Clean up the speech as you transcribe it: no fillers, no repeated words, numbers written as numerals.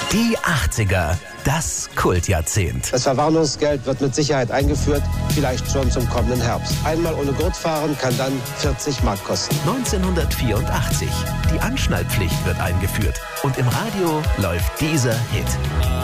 Die 80er, das Kultjahrzehnt. Das Verwarnungsgeld wird mit Sicherheit eingeführt, vielleicht schon zum kommenden Herbst. Einmal ohne Gurt fahren kann dann 40 Mark kosten. 1984, die Anschnallpflicht wird eingeführt und im Radio läuft dieser Hit.